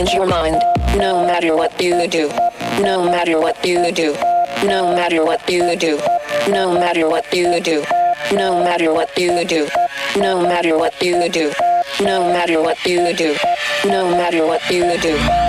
your mind, no matter what you do, no matter what you do, no matter what you do, no matter what you do, no matter what you do, no matter what you do, no matter what you do, no matter what you do.